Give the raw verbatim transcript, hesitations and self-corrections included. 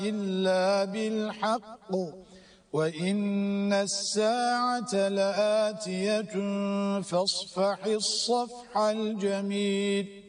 إلا بالحق وإن الساعة لآتية فاصفح الصفح الجميل